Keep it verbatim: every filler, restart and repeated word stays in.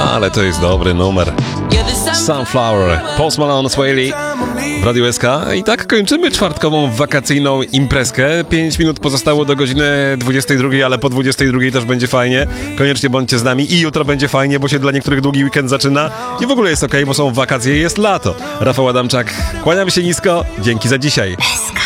Ale to jest dobry numer. Sunflower, Post Malone, Swaley w Radiu S K. I tak kończymy czwartkową wakacyjną imprezkę. Pięć minut pozostało do godziny dwudziestej drugiej, ale po dwudziestej drugiej też będzie fajnie. Koniecznie bądźcie z nami i jutro będzie fajnie, bo się dla niektórych długi weekend zaczyna. I w ogóle jest okej, bo są wakacje i jest lato. Rafał Adamczak, kłaniam się nisko. Dzięki za dzisiaj.